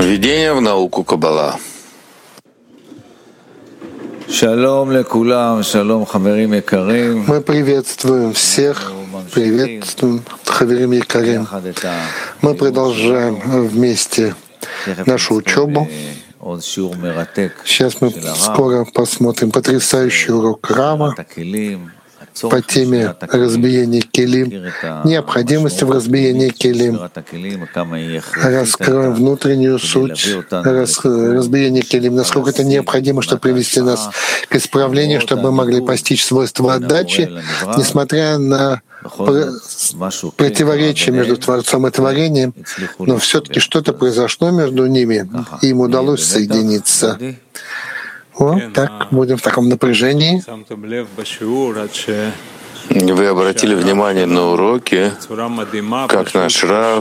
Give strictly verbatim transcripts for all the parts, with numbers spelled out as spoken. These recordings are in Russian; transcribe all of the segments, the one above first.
Введение в науку Каббала. Мы приветствуем всех, приветствуем Хаверим Якарим. Мы продолжаем вместе нашу учебу. Сейчас мы скоро посмотрим потрясающий урок Рава по теме разбиения келим, необходимости в разбиении келим. Раскроем внутреннюю суть раз, разбиения келим, насколько это необходимо, чтобы привести нас к исправлению, чтобы мы могли постичь свойства отдачи, несмотря на противоречие между Творцом и Творением, но все-таки что-то произошло между ними, и им удалось соединиться. Вот так, будем в таком напряжении. Вы обратили внимание на уроке, как наш Рав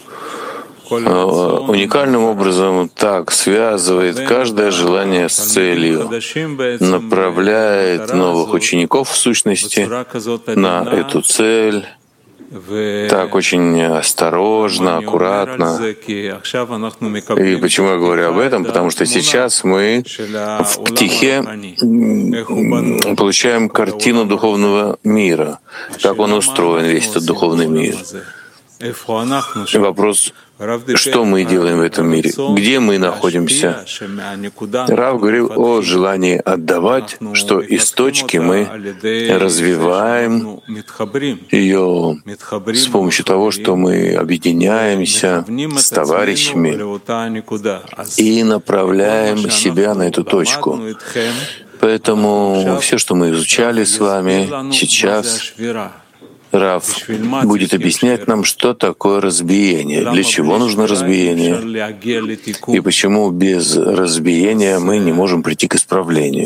уникальным образом так связывает каждое желание с целью, направляет новых учеников в сущности на эту цель, так очень осторожно, аккуратно. И почему я говорю об этом? Потому что сейчас мы в птихе получаем картину духовного мира, как он устроен, весь этот духовный мир. И вопрос, что мы делаем в этом мире? Где мы находимся? Рав говорил о желании отдавать, что из точки мы развиваем ее с помощью того, что мы объединяемся с товарищами и направляем себя на эту точку. Поэтому все, что мы изучали с вами сейчас, Рав будет объяснять нам, что такое разбиение, для чего нужно разбиение, и почему без разбиения мы не можем прийти к исправлению.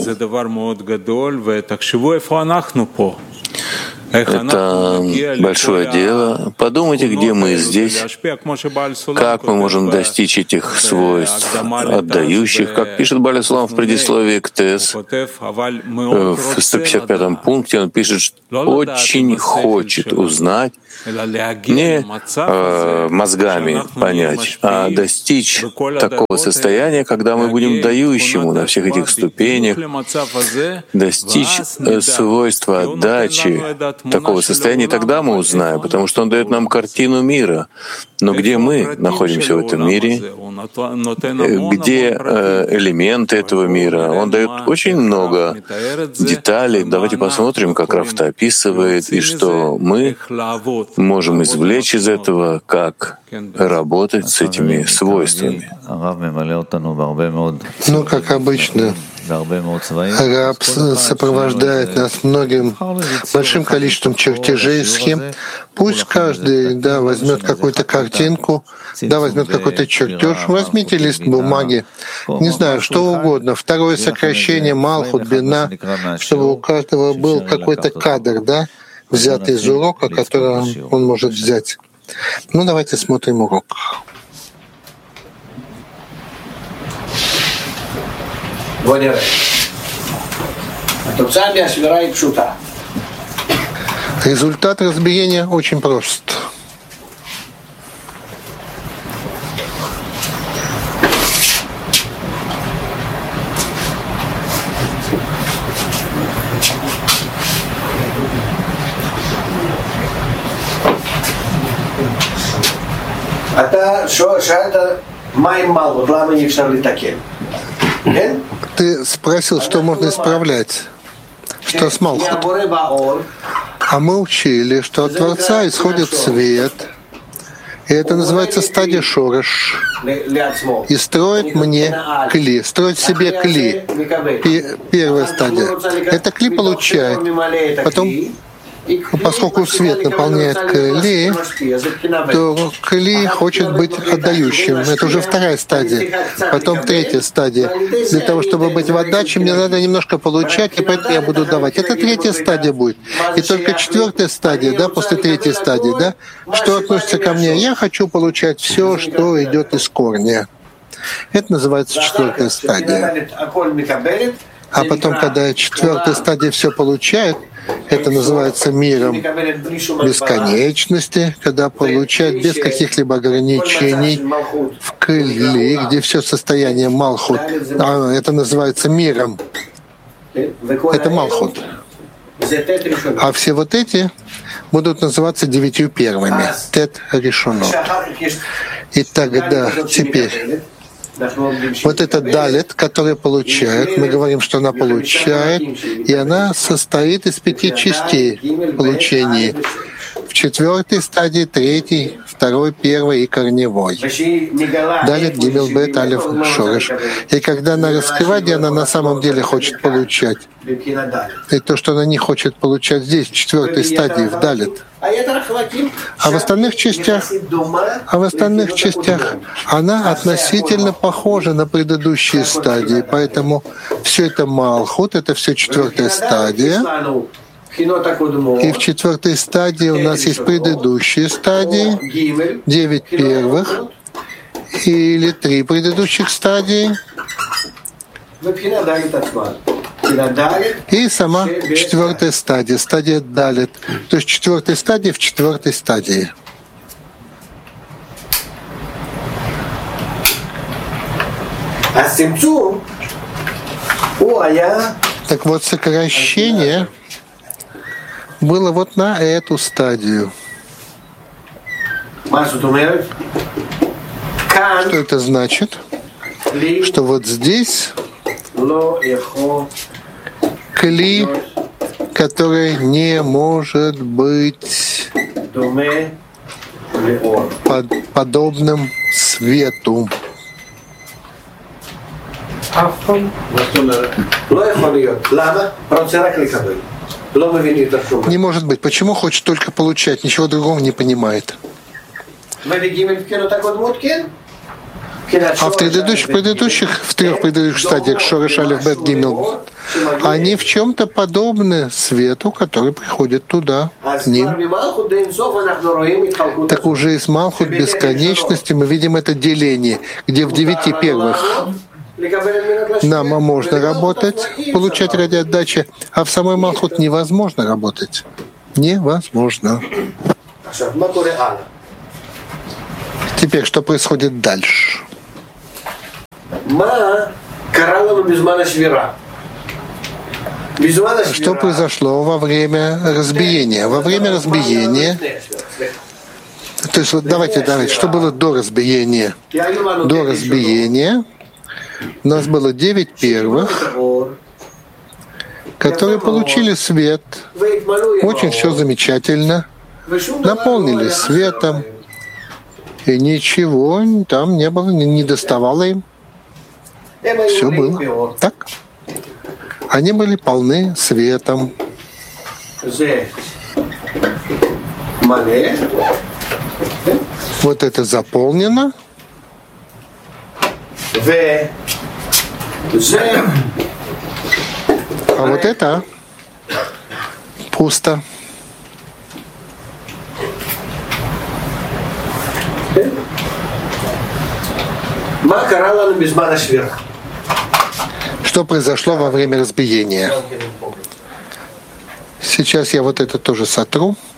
Это большое дело. Подумайте, где мы здесь, как мы можем достичь этих свойств отдающих, как пишет Бааль Сулам в предисловии к ТЭС, в сто пятьдесят пятом пункте он пишет, что очень хочет узнать, не э, мозгами понять, а достичь такого состояния, когда мы будем дающему на всех этих ступенях, достичь свойства отдачи, такого состояния, тогда мы узнаем, потому что он дает нам картину мира. Но где мы находимся в этом мире, где элементы этого мира, он дает очень много деталей. Давайте посмотрим, как Рав это описывает, и что мы можем извлечь из этого, как работать с этими свойствами. Ну, как обычно, Рав сопровождает нас многим большим количеством чертежей и схем. Пусть каждый да, возьмет какую-то картинку, да, возьмет какой-то чертеж, возьмите лист бумаги, не знаю, что угодно, второе сокращение, малхут, бина, чтобы у каждого был какой-то кадр, да, взятый из урока, который он может взять. Ну, давайте смотрим урок. Результат разбиения очень прост. Ты спросил, что можно исправлять, что с Малхут. А мы учили, что от Творца исходит свет, и это называется стадия шорош, и строит мне кли, строит себе кли. Первая стадия. Это кли получает, потом, поскольку свет наполняет кли, то кли хочет быть отдающим. Это уже вторая стадия. Потом третья стадия. Для того, чтобы быть в отдаче, мне надо немножко получать, и поэтому я буду давать. Это третья стадия будет. И только четвертая стадия, да, после третьей стадии, да, что относится ко мне. Я хочу получать все, что идет из корня. Это называется четвертая стадия. А потом, когда четвертая стадия все получает, это называется миром бесконечности, когда получает без каких-либо ограничений в Кли, где все состояние Малхут. А это называется миром. Это Малхут. А все вот эти будут называться девятью первыми. Тет решено. И тогда теперь вот эта далит, которая получает, мы говорим, что она получает, и она состоит из пяти частей получения. В четвертой стадии, третьей, второй, первой и корневой. Далит, гимел, бет, алеф, шореш. И когда она раскрывает, где она на самом деле хочет получать, и то, что она не хочет получать здесь, в четвертой стадии, в далит. А в остальных частях, а в остальных частях она относительно похожа на предыдущие стадии, поэтому все это Малхут, это все четвертая стадия. И в четвертой стадии у нас есть предыдущие стадии, девять первых или три предыдущих стадии. И сама четвертая стадия, стадия далит, то есть четвертая стадия в четвертой стадии. Так вот, сокращение было вот на эту стадию. Что это значит? Что вот здесь кли, который не может быть под, подобным свету. Не может быть. Почему хочет только получать, ничего другого не понимает? А в предыдущих, предыдущих, в трех предыдущих стадиях Шореш, Алеф, Бет, Гимел, они в чем-то подобны свету, который приходит туда, к ним. Так уже из Малхут бесконечности мы видим это деление, где в девяти первых нам можно работать, получать ради отдачи, а в самой Малхут невозможно работать. Невозможно. Теперь, что происходит дальше? Что произошло во время разбиения? Во время разбиения, то есть вот давайте, давайте, что было до разбиения? До разбиения у нас было девять первых, которые получили свет, очень все замечательно, наполнились светом, и ничего там не было, не доставало им. Все было так. Они были полны светом. Вот это заполнено. А вот это пусто. Что произошло во время разбиения? Сейчас я вот это тоже сотру.